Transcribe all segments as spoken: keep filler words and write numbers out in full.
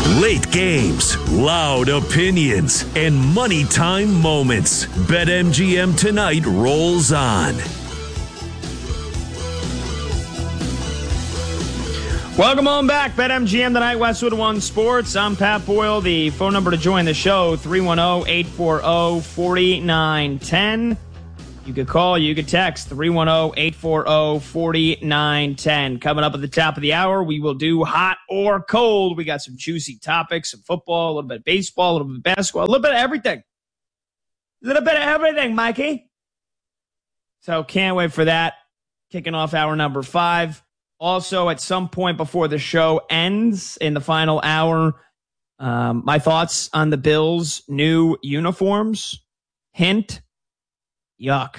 Late games, loud opinions, and money time moments. BetMGM Tonight rolls on. Welcome on back. BetMGM Tonight, Westwood One Sports. I'm Pat Boyle. The phone number to join the show, three one zero, eight four zero, four nine one zero. You could call, you could text, three one zero, eight four zero, four nine one zero. Coming up at the top of the hour, we will do hot or cold. We got some juicy topics, some football, a little bit of baseball, a little bit of basketball, a little bit of everything. A little bit of everything, Mikey. So can't wait for that. Kicking off hour number five. Also, at some point before the show ends in the final hour, um, my thoughts on the Bills' new uniforms. Hint, yuck.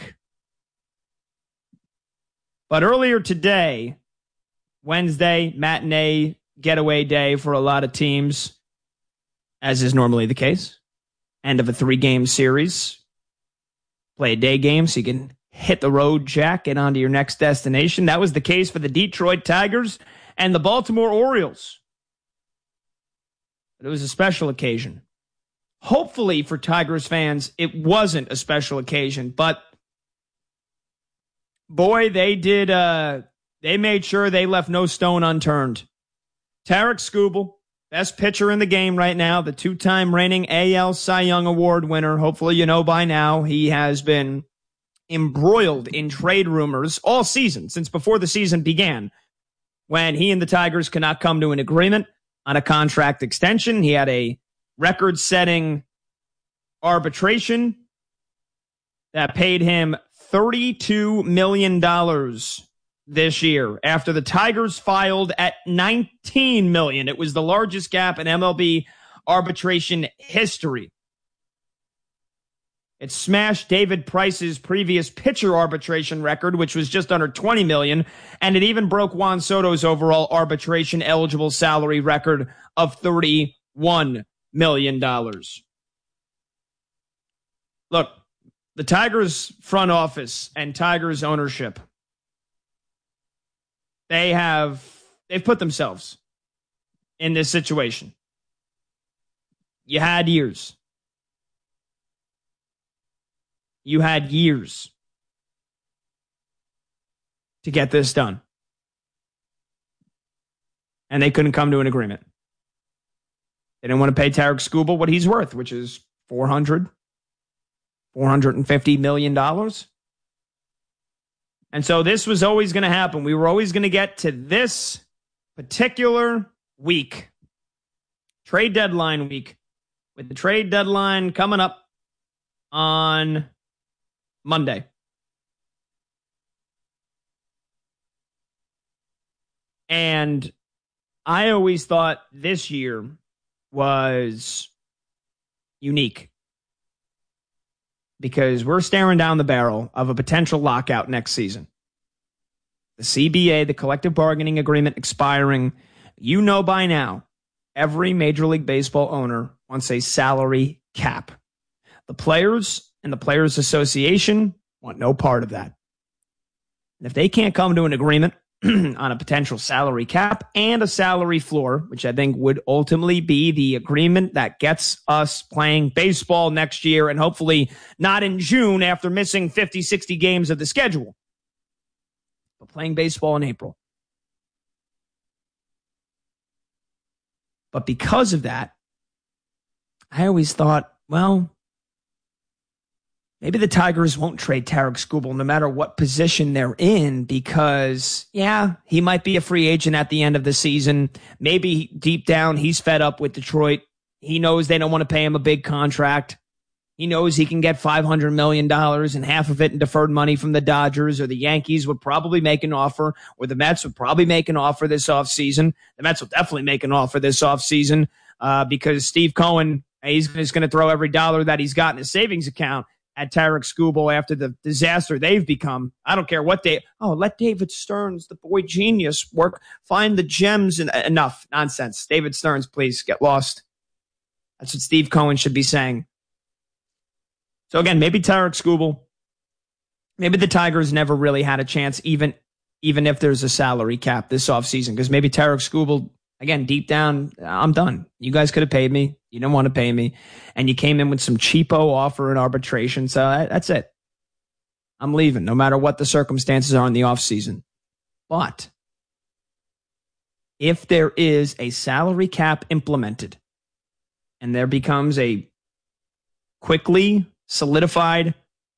But earlier today, Wednesday, matinee getaway day for a lot of teams, as is normally the case. End of a three-game series. Play a day game so you can hit the road, Jack, get onto your next destination. That was the case for the Detroit Tigers and the Baltimore Orioles. But it was a special occasion. Hopefully for Tigers fans, it wasn't a special occasion, but boy, they did, uh, they made sure they left no stone unturned. Tarik Skubal, best pitcher in the game right now, the two-time reigning A L Cy Young Award winner. Hopefully you know by now he has been embroiled in trade rumors all season, since before the season began, when he and the Tigers could not come to an agreement on a contract extension. He had a record-setting arbitration that paid him thirty-two million dollars this year after the Tigers filed at nineteen million dollars. It was the largest gap in M L B arbitration history. It smashed David Price's previous pitcher arbitration record, which was just under twenty million dollars, and it even broke Juan Soto's overall arbitration eligible salary record of thirty-one million dollars. Look, the Tigers front office and Tigers ownership, they have they've put themselves in this situation. You had years. You had years to get this done. And they couldn't come to an agreement. They didn't want to pay Tarik Skubal what he's worth, which is four hundred, four hundred fifty million dollars. And so this was always going to happen. We were always going to get to this particular week, trade deadline week, with the trade deadline coming up on Monday. And I always thought this year was unique because we're staring down the barrel of a potential lockout next season. The C B A, the collective bargaining agreement, expiring. You know by now, every Major League Baseball owner wants a salary cap. The players and the Players Association want no part of that. And if they can't come to an agreement on a potential salary cap and a salary floor, which I think would ultimately be the agreement that gets us playing baseball next year and hopefully not in June after missing fifty, sixty games of the schedule, but playing baseball in April. But because of that, I always thought, well, maybe the Tigers won't trade Tarik Skubal no matter what position they're in because, yeah, he might be a free agent at the end of the season. Maybe deep down he's fed up with Detroit. He knows they don't want to pay him a big contract. He knows he can get five hundred million dollars and half of it in deferred money from the Dodgers, or the Yankees would probably make an offer, or the Mets would probably make an offer this offseason. The Mets will definitely make an offer this offseason uh, because Steve Cohen, he's, he's going to throw every dollar that he's got in his savings account at Tarik Skubal after the disaster they've become. I don't care what they, oh, let David Stearns, the boy genius, work, find the gems. And enough nonsense. David Stearns, please get lost. That's what Steve Cohen should be saying. So again, maybe Tarik Skubal, maybe the Tigers never really had a chance, even, even if there's a salary cap this offseason, because maybe Tarik Skubal, Again, deep down, I'm done. You guys could have paid me. You didn't want to pay me. And you came in with some cheapo offer in arbitration. So that's it. I'm leaving, no matter what the circumstances are in the offseason. But if there is a salary cap implemented and there becomes a quickly solidified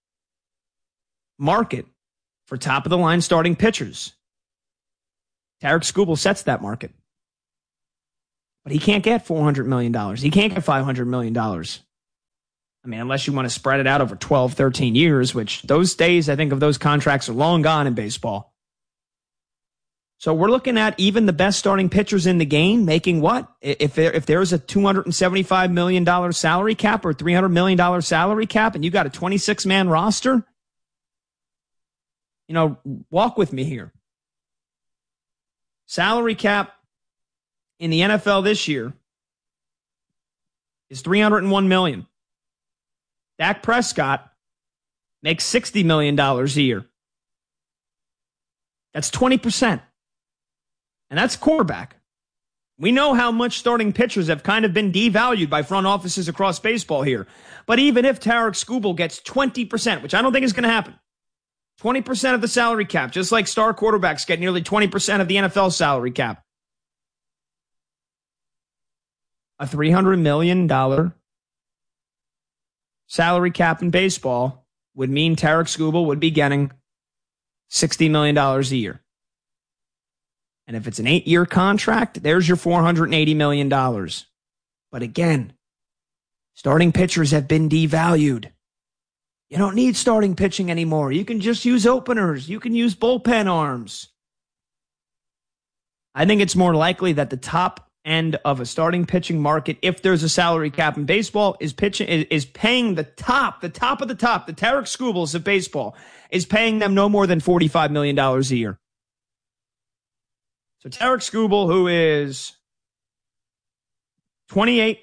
market for top-of-the-line starting pitchers, Tarik Skubal sets that market. But he can't get four hundred million dollars. He can't get five hundred million dollars. I mean, unless you want to spread it out over twelve, thirteen years, which those days, I think, of those contracts are long gone in baseball. So we're looking at even the best starting pitchers in the game making what? If there, if there's a two hundred seventy-five million dollars salary cap or three hundred million dollars salary cap and you got a twenty-six man roster, you know, walk with me here. Salary cap in the N F L this year is three hundred one million dollars. Dak Prescott makes sixty million dollars a year. That's twenty percent. And that's quarterback. We know how much starting pitchers have kind of been devalued by front offices across baseball here. But even if Tarik Skubal gets twenty percent, which I don't think is going to happen, twenty percent of the salary cap, just like star quarterbacks get nearly twenty percent of the N F L salary cap. A three hundred million dollars salary cap in baseball would mean Tarik Skubal would be getting sixty million dollars a year. And if it's an eight-year contract, there's your four hundred eighty million dollars. But again, starting pitchers have been devalued. You don't need starting pitching anymore. You can just use openers. You can use bullpen arms. I think it's more likely that the top end of a starting pitching market, if there's a salary cap in baseball, is pitching is, is paying the top, the top of the top, the Tarik Skubals of baseball, is paying them no more than forty-five million dollars a year. So Tarik Skubal, who is twenty-eight,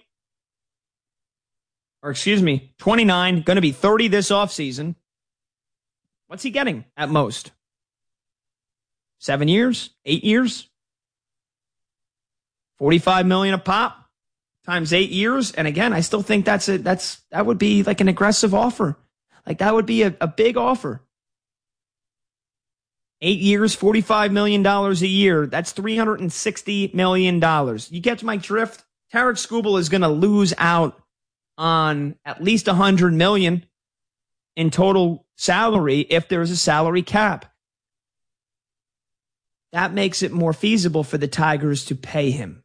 or excuse me, twenty-nine, going to be thirty this offseason. What's he getting at most? Seven years? Eight years? forty-five million dollars a pop times eight years. And again, I still think that's a, that's, that would be like an aggressive offer. Like that would be a, a big offer. Eight years, forty-five million dollars a year. That's three hundred sixty million dollars. You get my drift? Tarik Skubal is going to lose out on at least one hundred million dollars in total salary if there's a salary cap. That makes it more feasible for the Tigers to pay him.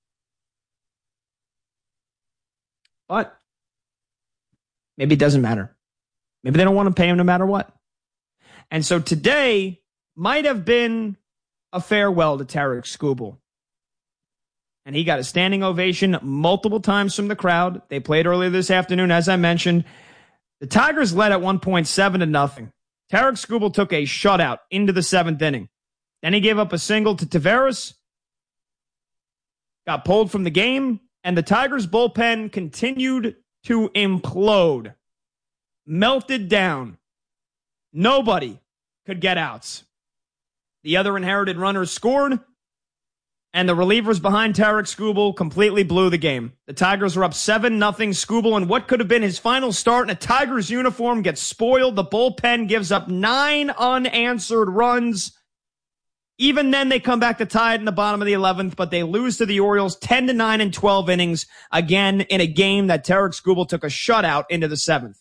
But maybe it doesn't matter. Maybe they don't want to pay him no matter what. And so today might have been a farewell to Tarik Skubal. And he got a standing ovation multiple times from the crowd. They played earlier this afternoon, as I mentioned. The Tigers led at one point seven to nothing. Tarik Skubal took a shutout into the seventh inning. Then he gave up a single to Taveras, got pulled from the game, and the Tigers bullpen continued to implode, melted down. Nobody could get outs. The other inherited runners scored, and the relievers behind Tarik Skubal completely blew the game. The Tigers were up seven nothing. Skubal, in what could have been his final start in a Tigers uniform, gets spoiled. The bullpen gives up nine unanswered runs. Even then, they come back to tie it in the bottom of the eleventh, but they lose to the Orioles ten to nine in twelve innings, again in a game that Tarik Skubal took a shutout into the seventh.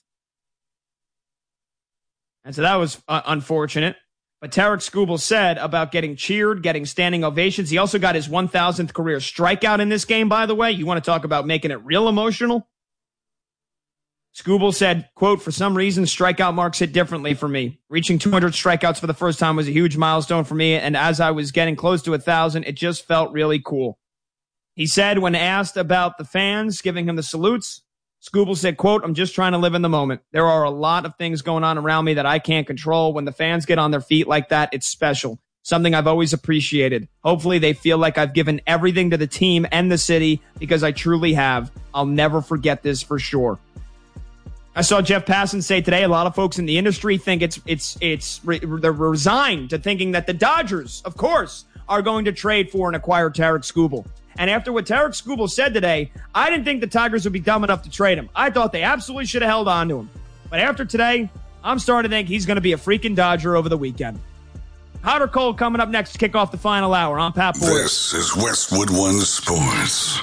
And so that was uh, unfortunate. But Tarik Skubal said about getting cheered, getting standing ovations. He also got his one thousandth career strikeout in this game, by the way. You want to talk about making it real emotional? Skubal said, quote, "For some reason, strikeout marks hit differently for me. Reaching two hundred strikeouts for the first time was a huge milestone for me, and as I was getting close to one thousand, it just felt really cool." He said when asked about the fans giving him the salutes, Skubal said, quote, "I'm just trying to live in the moment. There are a lot of things going on around me that I can't control. When the fans get on their feet like that, it's special. Something I've always appreciated. Hopefully they feel like I've given everything to the team and the city because I truly have. I'll never forget this for sure." I saw Jeff Passan say today, a lot of folks in the industry think it's, it's, it's, they're resigned to thinking that the Dodgers, of course, are going to trade for and acquire Tarik Skubal. And after what Tarik Skubal said today, I didn't think the Tigers would be dumb enough to trade him. I thought they absolutely should have held on to him. But after today, I'm starting to think he's going to be a freaking Dodger over the weekend. Hot or cold coming up next to kick off the final hour. I'm Pat Boyd. This is Westwood One Sports.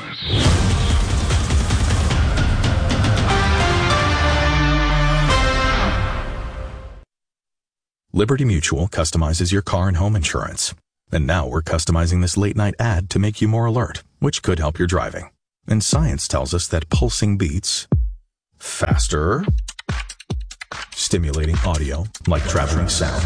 Liberty Mutual customizes your car and home insurance. And now we're customizing this late-night ad to make you more alert, which could help your driving. And science tells us that pulsing beats faster, stimulating audio like traveling sound,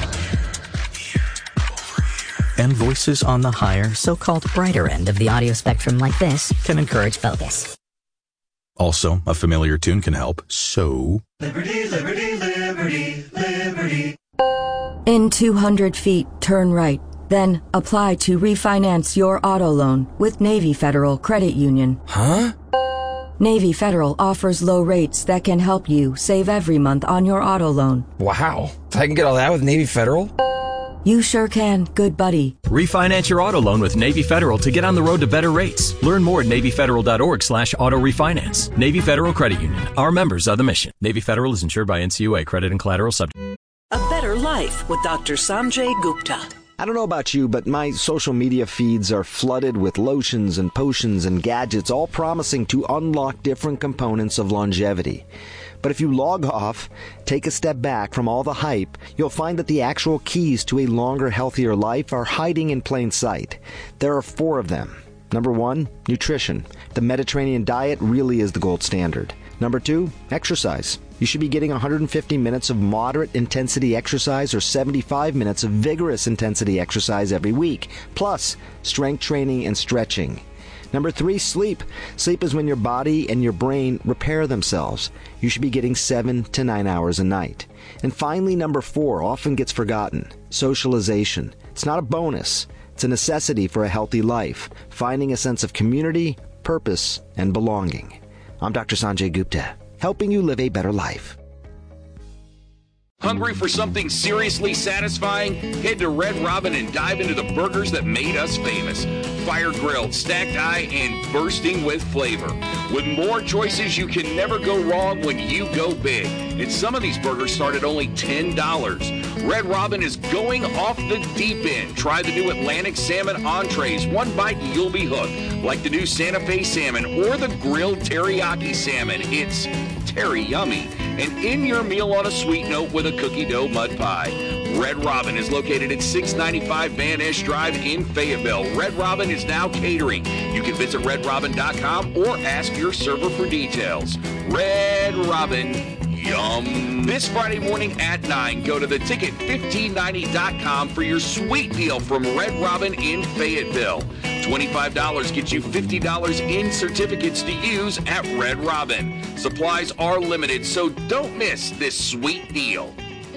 and voices on the higher, so-called brighter end of the audio spectrum like this can encourage focus. Also, a familiar tune can help, so... Liberty, liberty, liberty, liberty. In two hundred feet, turn right. Then apply to refinance your auto loan with Navy Federal Credit Union. Huh? Navy Federal offers low rates that can help you save every month on your auto loan. Wow. I can get all that with Navy Federal? You sure can, good buddy. Refinance your auto loan with Navy Federal to get on the road to better rates. Learn more at NavyFederal.org slash auto refinance. Navy Federal Credit Union. Our members are the mission. Navy Federal is insured by N C U A. Credit and collateral subject. A better life with Doctor Sanjay Gupta. I don't know about you, but my social media feeds are flooded with lotions and potions and gadgets, all promising to unlock different components of longevity. But if you log off, take a step back from all the hype, you'll find that the actual keys to a longer, healthier life are hiding in plain sight. There are four of them. Number one, nutrition. The Mediterranean diet really is the gold standard. Number two, exercise. You should be getting one hundred fifty minutes of moderate intensity exercise or seventy-five minutes of vigorous intensity exercise every week, plus strength training and stretching. Number three, sleep. Sleep is when your body and your brain repair themselves. You should be getting seven to nine hours a night. And finally, number four, often gets forgotten, socialization. It's not a bonus. It's a necessity for a healthy life, finding a sense of community, purpose, and belonging. I'm Doctor Sanjay Gupta, helping you live a better life. Hungry for something seriously satisfying? Head to Red Robin and dive into the burgers that made us famous. Fire-grilled, stacked eye, and bursting with flavor. With more choices, you can never go wrong when you go big. And some of these burgers start at only ten dollars. Red Robin is going off the deep end. Try the new Atlantic salmon entrees. One bite and you'll be hooked. Like the new Santa Fe salmon or the grilled teriyaki salmon. It's terry yummy. And end your meal on a sweet note with a cookie dough mud pie. Red Robin is located at six ninety-five Van Ness Drive in Fayetteville. Red Robin is now catering. You can visit red robin dot com or ask your server for details. Red Robin, yum. This Friday morning at nine, go to the ticket fifteen ninety dot com for your sweet deal from Red Robin in Fayetteville. twenty-five dollars gets you fifty dollars in certificates to use at Red Robin. Supplies are limited, so don't miss this sweet deal.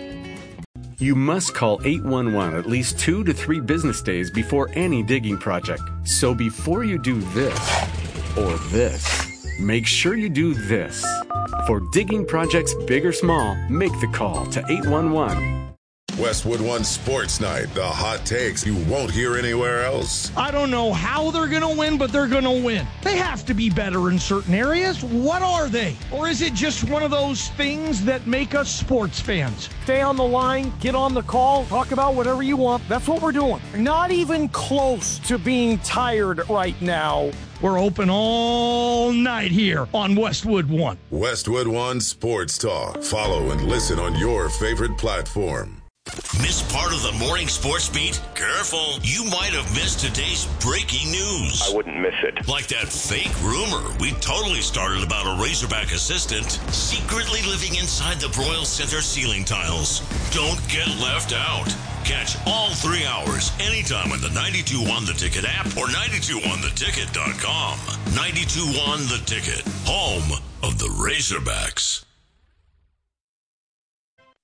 You must call eight one one at least two to three business days before any digging project. So before you do this or this, make sure you do this. For digging projects big or small, make the call to eight one one. Westwood One Sports Night, the hot takes you won't hear anywhere else. I don't know how they're going to win, but they're going to win. They have to be better in certain areas. What are they? Or is it just one of those things that make us sports fans? Stay on the line, get on the call, talk about whatever you want. That's what we're doing. Not even close to being tired right now. We're open all night here on Westwood One. Westwood One Sports Talk. Follow and listen on your favorite platform. Miss part of the morning sports beat? Careful. You might have missed today's breaking news. I wouldn't miss it. Like that fake rumor we totally started about a Razorback assistant secretly living inside the Broyle Center ceiling tiles. Don't get left out. Catch all three hours anytime on the ninety-two one The Ticket app or ninety-two one the ticket dot com. ninety-two one The Ticket, home of the Razorbacks.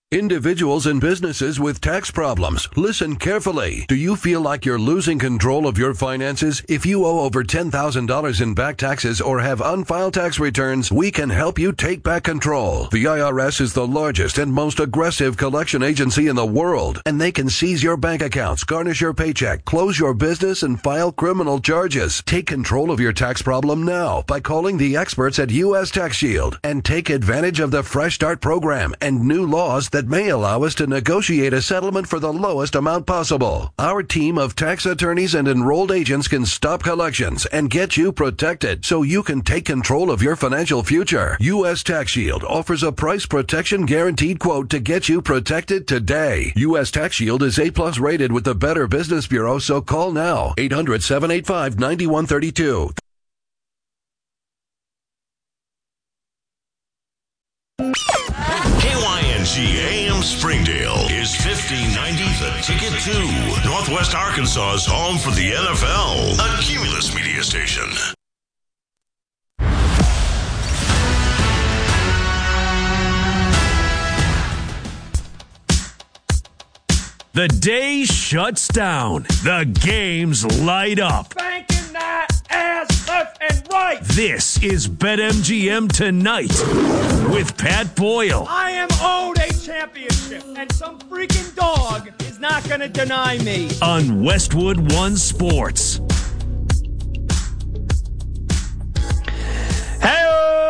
Individuals and businesses with tax problems, listen carefully. Do you feel like you're losing control of your finances? If you owe over ten thousand dollars in back taxes or have unfiled tax returns, we can help you take back control. The I R S is the largest and most aggressive collection agency in the world, and they can seize your bank accounts, garnish your paycheck, close your business, and file criminal charges. Take control of your tax problem now by calling the experts at U S Tax Shield and take advantage of the Fresh Start program and new laws that that may allow us to negotiate a settlement for the lowest amount possible. Our team of tax attorneys and enrolled agents can stop collections and get you protected so you can take control of your financial future. U S Tax Shield offers a price protection guaranteed quote to get you protected today. U S Tax Shield is A plus rated with the Better Business Bureau, so call now. eight hundred, seven eight five, nine one three two. K Y N G A M Springdale is fifteen ninety The Ticket to Northwest Arkansas's home for the N F L, a Cumulus media station. The day shuts down. The games light up. Banking that ass left and right. This is BetMGM Tonight with Pat Boyle. I am owed a championship, and some freaking dog is not going to deny me. On Westwood One Sports. Hey,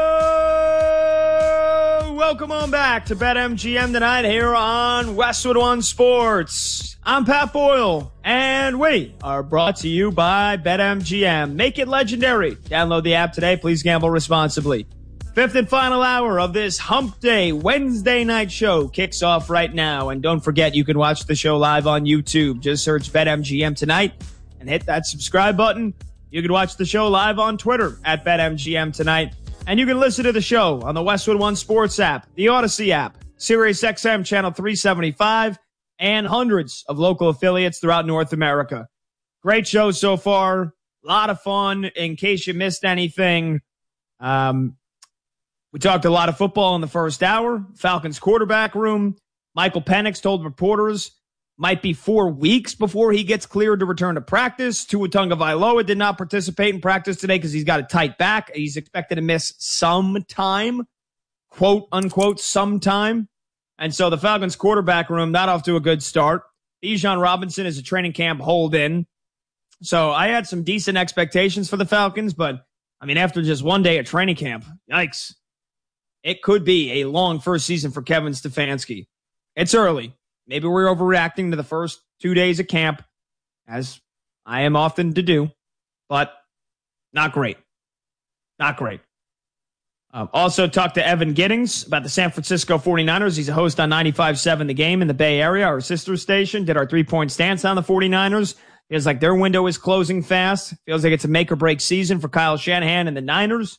welcome on back to BetMGM Tonight here on Westwood One Sports. I'm Pat Boyle, and we are brought to you by BetMGM. Make it legendary. Download the app today. Please gamble responsibly. Fifth and final hour of this Hump Day Wednesday night show kicks off right now. And don't forget, you can watch the show live on YouTube. Just search BetMGM Tonight and hit that subscribe button. You can watch the show live on Twitter at BetMGM Tonight. And you can listen to the show on the Westwood One Sports app, the Odyssey app, Sirius X M Channel three seventy-five, and hundreds of local affiliates throughout North America. Great show so far. A lot of fun. In case you missed anything, um, we talked a lot of football in the first hour. Falcons quarterback room. Michael Penix told reporters might be four weeks before he gets cleared to return to practice. Tua Tagovailoa did not participate in practice today because he's got a tight back. He's expected to miss some time, quote unquote, sometime. And so the Falcons quarterback room, not off to a good start. Bijan Robinson is a training camp hold-in. So I had some decent expectations for the Falcons, but, I mean, after just one day at training camp, yikes. It could be a long first season for Kevin Stefanski. It's early. Maybe we're overreacting to the first two days of camp, as I am often to do, but not great. Not great. Um, also talked to Evan Giddings about the San Francisco forty-niners. He's a host on ninety-five point seven The Game in the Bay Area, our sister station. Did our three-point stance on the forty-niners. Feels like their window is closing fast. Feels like it's a make-or-break season for Kyle Shanahan and the Niners.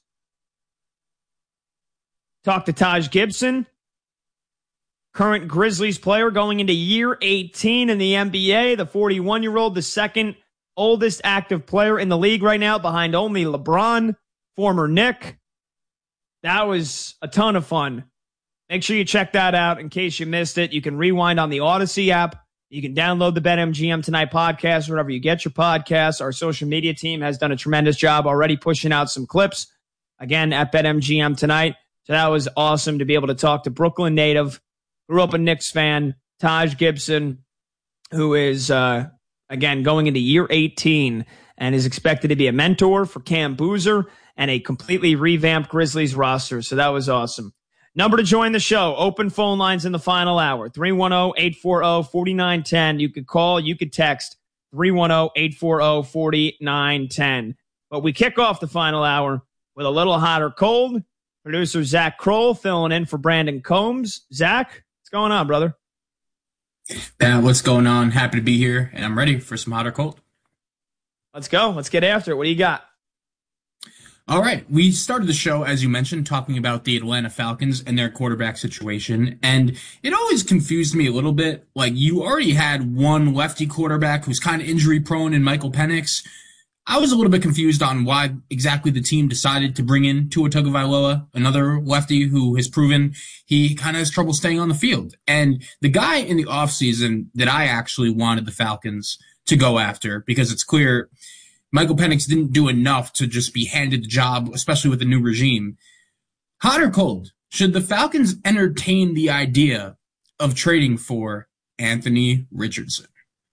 Talked to Taj Gibson, current Grizzlies player going into year eighteen in the N B A. The forty-one-year-old, the second oldest active player in the league right now, behind only LeBron, former Knick. That was a ton of fun. Make sure you check that out in case you missed it. You can rewind on the Odyssey app. You can download the BetMGM Tonight podcast wherever you get your podcasts. Our social media team has done a tremendous job already pushing out some clips, again, at BetMGM Tonight. So that was awesome to be able to talk to Brooklyn native, grew up a Knicks fan, Taj Gibson, who is, uh, again, going into year eighteen and is expected to be a mentor for Cam Boozer and a completely revamped Grizzlies roster. So that was awesome. Number to join the show, open phone lines in the final hour, three one zero, eight four zero, four nine one zero. You could call, you could text, three one zero, eight four zero, four nine one zero. But we kick off the final hour with a little hot or cold. Producer Zach Kroll filling in for Brandon Combs. Zach, what's going on, brother? Pat, what's going on? Happy to be here, and I'm ready for some hot or cold. Let's go. Let's get after it. What do you got? All right. We started the show, as you mentioned, talking about the Atlanta Falcons and their quarterback situation. And it always confused me a little bit. Like, you already had one lefty quarterback who's kind of injury prone in Michael Penix. I was a little bit confused on why exactly the team decided to bring in Tua Tagovailoa, another lefty who has proven he kind of has trouble staying on the field. And the guy in the offseason that I actually wanted the Falcons to go after, because it's clear Michael Penix didn't do enough to just be handed the job, especially with the new regime. Hot or cold, should the Falcons entertain the idea of trading for Anthony Richardson?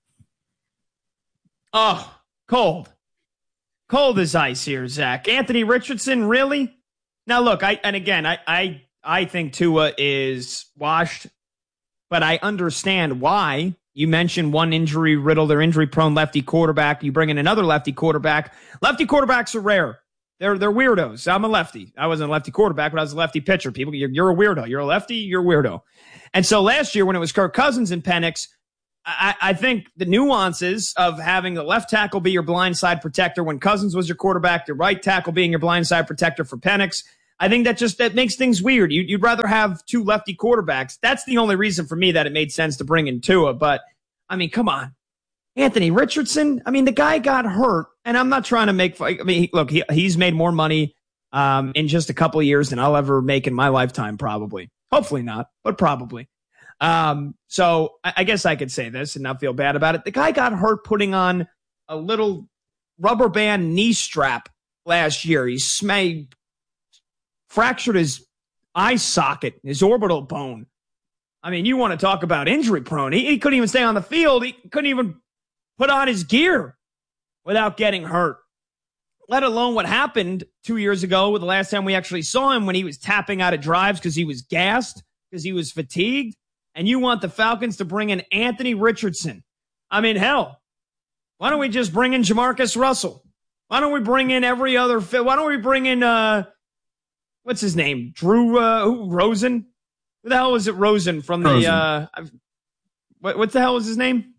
Oh, cold. Cold as ice here, Zach. Anthony Richardson, really? Now, look, I and again, I I, I think Tua is washed, but I understand why. You mentioned one injury-riddled or injury-prone lefty quarterback. You bring in another lefty quarterback. Lefty quarterbacks are rare. They're they're weirdos. I'm a lefty. I wasn't a lefty quarterback, but I was a lefty pitcher. People, you're, you're a weirdo. You're a lefty, you're a weirdo. And so last year when it was Kirk Cousins and Penix, I, I think the nuances of having the left tackle be your blindside protector when Cousins was your quarterback, the right tackle being your blindside protector for Penix, I think that just that makes things weird. You, you'd rather have two lefty quarterbacks. That's the only reason for me that it made sense to bring in Tua. But, I mean, come on. Anthony Richardson, I mean, the guy got hurt, and I'm not trying to make – I mean, look, he, he's made more money um, in just a couple of years than I'll ever make in my lifetime probably. Hopefully not, but probably. Um, so I, I guess I could say this and not feel bad about it. The guy got hurt putting on a little rubber band knee strap last year. He sm- fractured his eye socket, his orbital bone. I mean, you want to talk about injury prone. He, he couldn't even stay on the field. He couldn't even put on his gear without getting hurt, let alone what happened two years ago with the last time we actually saw him when he was tapping out of drives because he was gassed, because he was fatigued. And you want the Falcons to bring in Anthony Richardson. I mean, hell, why don't we just bring in Jamarcus Russell? Why don't we bring in every other fit? Why don't we bring in, uh, what's his name? Drew uh, who, Rosen? Who the hell was it, Rosen from the, Rosen. uh, what, what the hell was his name?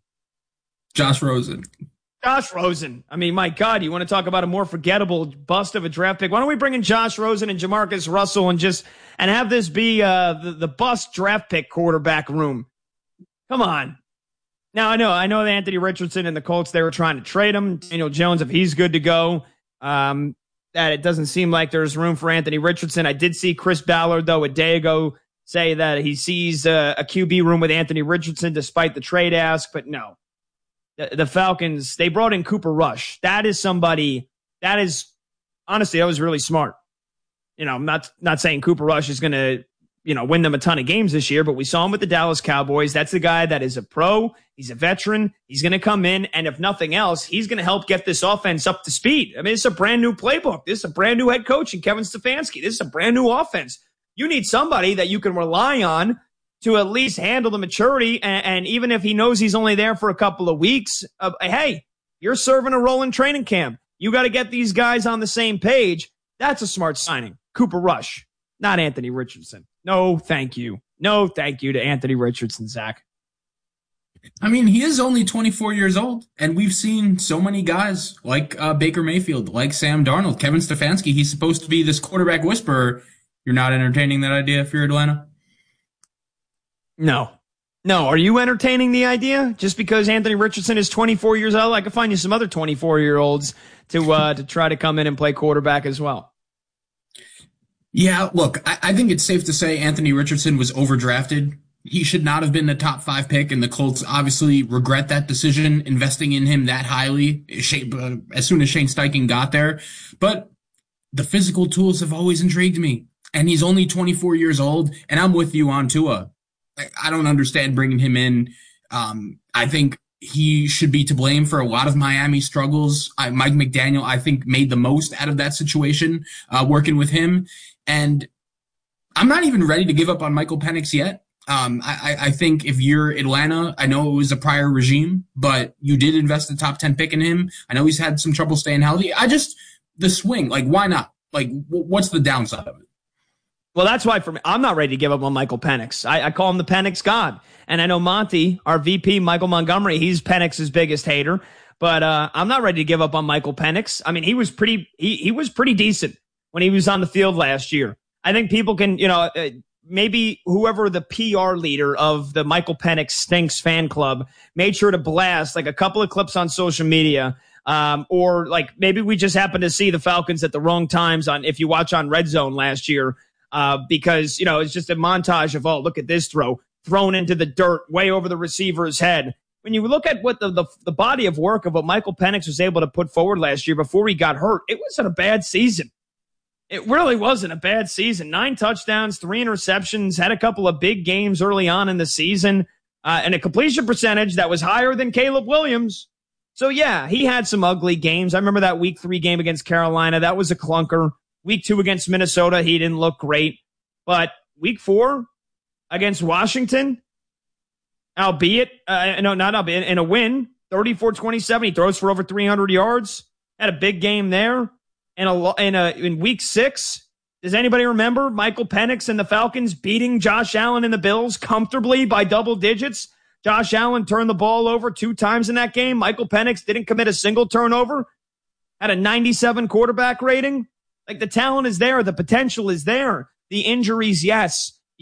Josh Rosen. Josh Rosen. I mean, my God, you want to talk about a more forgettable bust of a draft pick? Why don't we bring in Josh Rosen and Jamarcus Russell and just and have this be uh, the, the bust draft pick quarterback room? Come on. Now, I know I know that Anthony Richardson and the Colts, they were trying to trade him. Daniel Jones, if he's good to go, um, that it doesn't seem like there's room for Anthony Richardson. I did see Chris Ballard, though, a day ago say that he sees uh, a Q B room with Anthony Richardson despite the trade ask, but no. The, the Falcons, they brought in Cooper Rush. That is somebody, that is, honestly, that was really smart. You know, I'm not, not saying Cooper Rush is going to, you know, win them a ton of games this year, but we saw him with the Dallas Cowboys. That's the guy that is a pro. He's a veteran. He's going to come in, and if nothing else, he's going to help get this offense up to speed. I mean, it's a brand new playbook. This is a brand new head coach in Kevin Stefanski. This is a brand new offense. You need somebody that you can rely on to at least handle the maturity. And, and even if he knows he's only there for a couple of weeks, uh, hey, you're serving a role in training camp. You got to get these guys on the same page. That's a smart signing. Cooper Rush, not Anthony Richardson. No, thank you. No, thank you to Anthony Richardson, Zach. I mean, he is only twenty-four years old, and we've seen so many guys like uh, Baker Mayfield, like Sam Darnold, Kevin Stefanski. He's supposed to be this quarterback whisperer. You're not entertaining that idea if you're Atlanta? No. No. Are you entertaining the idea? Just because Anthony Richardson is twenty-four years old, I could find you some other twenty-four-year-olds to uh, to try to come in and play quarterback as well. Yeah, look, I, I think it's safe to say Anthony Richardson was overdrafted. He should not have been a top five pick, and the Colts obviously regret that decision, investing in him that highly as soon as Shane Steichen got there. But the physical tools have always intrigued me, and he's only twenty-four years old, and I'm with you on Tua. I don't understand bringing him in. Um, I think he should be to blame for a lot of Miami's struggles. I, Mike McDaniel, I think, made the most out of that situation uh, working with him. And I'm not even ready to give up on Michael Penix yet. Um, I, I think if you're Atlanta, I know it was a prior regime, but you did invest the top ten pick in him. I know he's had some trouble staying healthy. I just, the swing, like, why not? Like, w- what's the downside of it? Well, that's why for me, I'm not ready to give up on Michael Penix. I, I call him the Penix God. And I know Monty, our V P, Michael Montgomery, he's Penix's biggest hater. But uh, I'm not ready to give up on Michael Penix. I mean, he was pretty he, he was pretty decent when he was on the field last year. I think people can, you know, uh, maybe whoever the P R leader of the Michael Penix Stinks fan club made sure to blast like a couple of clips on social media Um, or like maybe we just happen to see the Falcons at the wrong times on, if you watch on Red Zone last year, uh, because, you know, it's just a montage of, oh, look at this throw thrown into the dirt way over the receiver's head. When you look at what the, the, the body of work of what Michael Penix was able to put forward last year before he got hurt, it wasn't a bad season. It really wasn't a bad season. Nine touchdowns, three interceptions, had a couple of big games early on in the season, uh, and a completion percentage that was higher than Caleb Williams. So, yeah, he had some ugly games. I remember that week three game against Carolina. That was a clunker. Week two against Minnesota, he didn't look great. But week four against Washington, albeit, uh, no, not albeit, in a win, thirty-four twenty-seven. He throws for over three hundred yards. Had a big game there. And a, in, a, in week six, does anybody remember Michael Penix and the Falcons beating Josh Allen and the Bills comfortably by double digits? Josh Allen turned the ball over two times in that game. Michael Penix didn't commit a single turnover. Had a ninety-seven quarterback rating. Like, the talent is there. The potential is there. The injuries, yes.